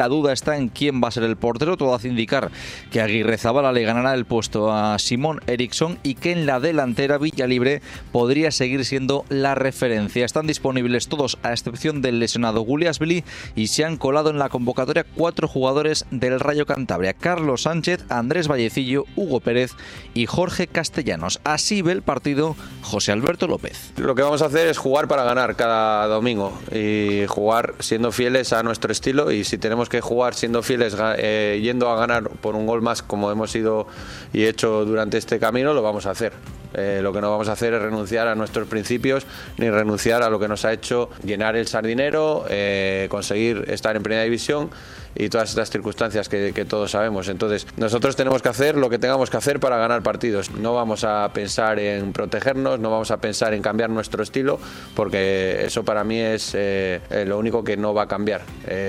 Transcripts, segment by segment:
La duda está en quién va a ser el portero. Todo hace indicar que Aguirrezabala le ganará el puesto a Simón Eriksson y que en la delantera Villalibre podría seguir siendo la referencia. Están disponibles todos a excepción del lesionado Guliasvili y se han colado en la convocatoria 4 jugadores del Rayo Cantabria: Carlos Sánchez, Andrés Vallecillo, Hugo Pérez y Jorge Castellanos. Así ve el partido José Alberto López. Lo que vamos a hacer es jugar para ganar cada domingo y jugar siendo fieles a nuestro estilo, y si tenemos que jugar siendo fieles yendo a ganar por un gol más como hemos ido y hecho durante este camino, lo vamos a hacer. Lo que no vamos a hacer es renunciar a nuestros principios ni renunciar a lo que nos ha hecho llenar el Sardinero, conseguir estar en Primera División y todas estas circunstancias que todos sabemos. Entonces nosotros tenemos que hacer lo que tengamos que hacer para ganar partidos. No vamos a pensar en protegernos, no vamos a pensar en cambiar nuestro estilo, porque eso para mí es lo único que no va a cambiar.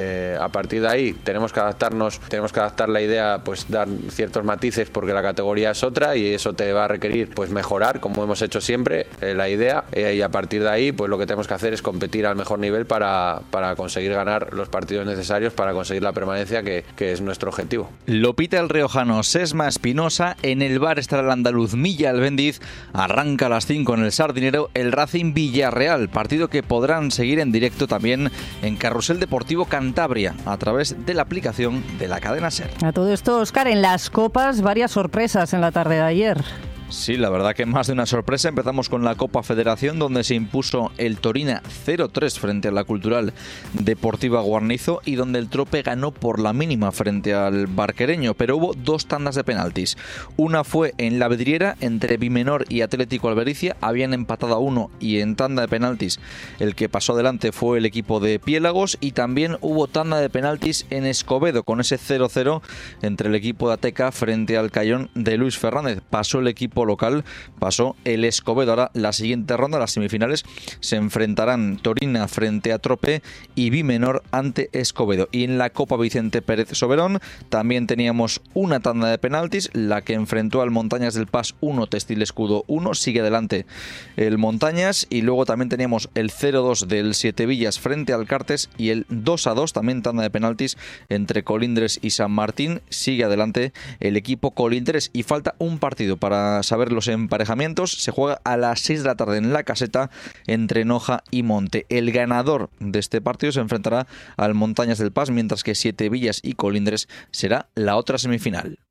A partir de ahí tenemos que adaptarnos, tenemos que adaptar la idea, pues dar ciertos matices porque la categoría es otra y eso te va a requerir pues mejorar, como hemos hecho siempre, la idea, y a partir de ahí pues lo que tenemos que hacer es competir al mejor nivel para conseguir ganar los partidos necesarios para conseguir la permanencia, que es nuestro objetivo. Lo pita el riojano Sesma Espinosa. En el bar estará el andaluz Milla Albendiz. Arranca a las 5 en el Sardinero el Racing Villarreal, partido que podrán seguir en directo también en Carrusel Deportivo Cantabria a través de la aplicación de la cadena SER. A todo esto, Óscar, en las copas varias sorpresas en la tarde de ayer. Sí, la verdad que más de una sorpresa. Empezamos con la Copa Federación, donde se impuso el Torina 0-3 frente a la Cultural Deportiva Guarnizo y donde el Trope ganó por la mínima frente al Barquereño, pero hubo 2 tandas de penaltis. Una fue en la vidriera entre Bimenor y Atlético Albericia, habían empatado a 1 y en tanda de penaltis el que pasó adelante fue el equipo de Piélagos, y también hubo tanda de penaltis en Escobedo con ese 0-0 entre el equipo de Ateca frente al Cayón de Luis Fernández. Pasó el equipo local, pasó el Escobedo. Ahora la siguiente ronda, las semifinales, se enfrentarán Torina frente a Trope y Bimenor ante Escobedo. Y en la Copa Vicente Pérez Soberón también teníamos una tanda de penaltis, la que enfrentó al Montañas del Pas 1, Textil Escudo 1, sigue adelante el Montañas, y luego también teníamos el 0-2 del Siete Villas frente al Cartes y el 2-2, también tanda de penaltis entre Colindres y San Martín, sigue adelante el equipo Colindres. Y falta un partido para saber los emparejamientos. Se juega a las 6 de la tarde en la Caseta entre Noja y Monte. El ganador de este partido se enfrentará al Montañas del Pas, mientras que Siete Villas y Colindres será la otra semifinal.